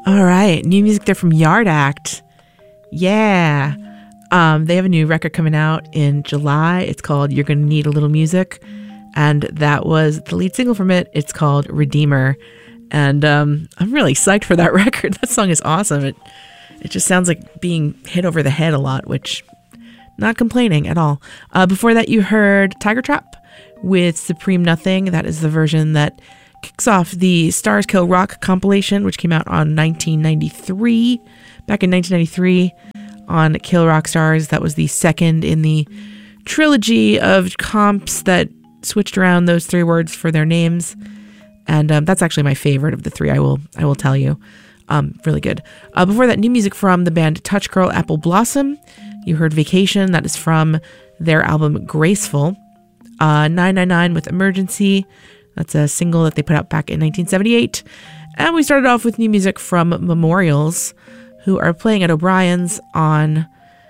All right, new music there from Yard Act. Yeah. They have a new record coming out in July. It's called You're Gonna Need a Little Music. And that was the lead single from it. It's called Redeemer. And I'm really psyched for that record. That song is awesome. It just sounds like being hit over the head a lot, which not complaining at all. Before that, you heard Tiger Trap with Supreme Nothing. That is the version that kicks off the Stars Kill Rock compilation, which came out on 1993. Back in 1993 on Kill Rock Stars. That was the second in the trilogy of comps that switched around those three words for their names. And that's actually my favorite of the three, I will tell you. Really good. Before that, new music from the band Touch Girl Apple Blossom. You heard Vacation. That is from their album Graceful. 999 with Emergency. That's a single that they put out back in 1978. And we started off with new music from Memorials, who are playing at O'Brien's on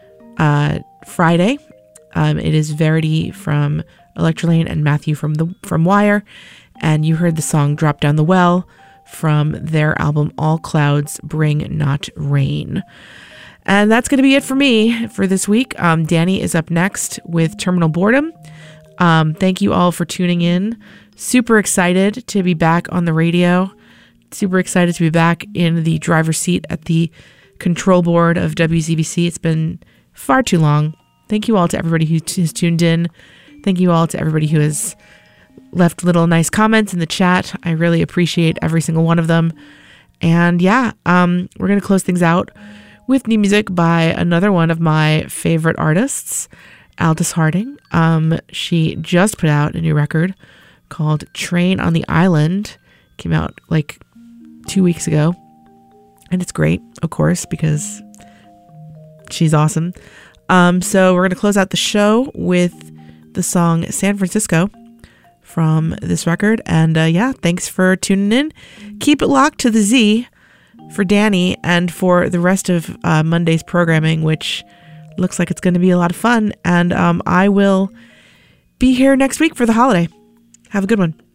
Friday. It is Verity from Electrolane and Matthew from Wire. And you heard the song Drop Down the Well from their album All Clouds Bring Not Rain. And that's going to be it for me for this week. Danny is up next with Terminal Boredom. Thank you all for tuning in. Super excited to be back on the radio. Super excited to be back in the driver's seat at the control board of WZBC. It's been far too long. Thank you all to everybody who has tuned in. Thank you all to everybody who has left little nice comments in the chat. I really appreciate every single one of them. And yeah, we're going to close things out with new music by another one of my favorite artists, Aldous Harding. She just put out a new record called Train on the Island. Came out like 2 weeks ago. And it's great, of course, because she's awesome. So we're going to close out the show with the song San Francisco from this record. And yeah, thanks for tuning in. Keep it locked to the Z for Danny and for the rest of Monday's programming, which looks like it's going to be a lot of fun. And I will be here next week for the holiday. Have a good one.